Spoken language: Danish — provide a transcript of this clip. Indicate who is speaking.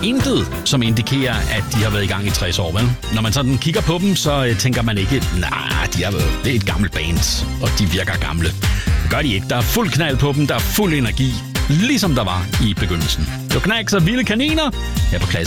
Speaker 1: intet, som indikerer, at de har været i gang i 60 år, vel? Når man sådan kigger på dem, så tænker man ikke, det er et gammelt band, og de virker gamle. Det gør de ikke. Der er fuld knald på dem, der er fuld energi, ligesom der var i begyndelsen. Det var Knacks og Vilde Kaniner her på Klassisk